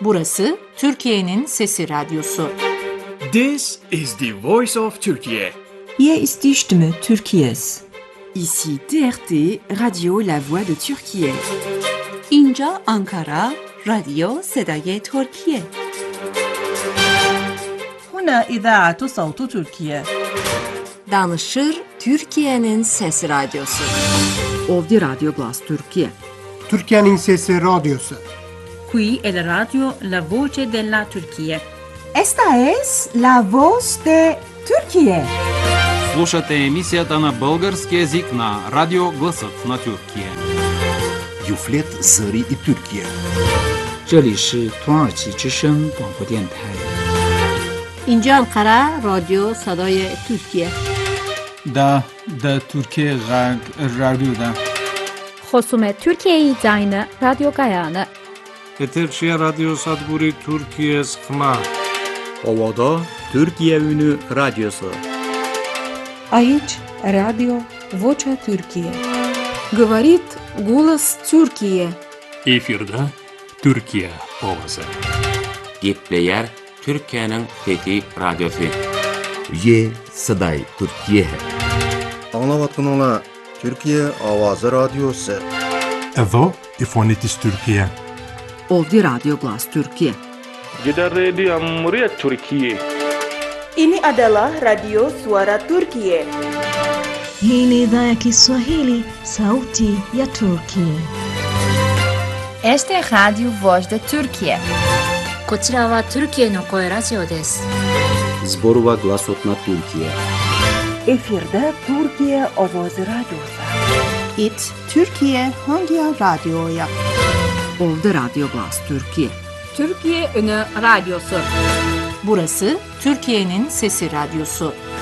Burası Türkiye'nin Sesi Radyosu. This is the voice of Turkey. Hier ist die Stimme Türkiye's. Ici TRT, Radio La Voix de Türkiye. اینجا آنکارا، رادیو صدای ترکیه. هنا إذاعة صوت تركيا. Danışır Türkiye'nin Sesi Radyosu. Ovdje Radio Glas Türkiye. Türkiye'nin Sesi Radyosu. Qui è la radio La Voce della Turchia. Esta es la voz de Türkiye. Слушате емисията на български език на Радио Гласът на Türkiye. Юфлет Зări и Türkiye. 这里是土耳其之声广播电台。 اینجا انقره رادیو صدای ترکیه. دا Türkiye Radyo'da. خصوم Türkiye Yayını Radyo Gayanı. Eterçiye Radyo Sadburi Türkiye Sıkma. Ovada Türkiye Ünü Radyosu. Aici Radio Vocea Türkiye. Говорит голос Türkiye. Efirde Türkiye Ovası. Gepleyer Türkiye'nin Fethi Radyosu. Ye Saday Türkiye. Anlavatınla Türkiye Avazı Radyosu. Evo İfonitis Türkiye. Ovdje Radio Glas Türkiye. Jeda Radio Amriyat Türkiye. Ini adalah Radio Suara Turkiye. Hii ni idhaa ya Kiswahili, Sauti ya Turkiye. Este es Radio Voz de Turkiye. こちらはトルキエの声ラジオです。 Zborova Glasot na Türkiye. Efirde Türkiye Avazı Radyosu. It Türkiye Hangi Radyo'ya? Ovdje Radio Glas Türkiye. Türkiye Ünü Radyosu. Burası Türkiye'nin Sesi Radyosu.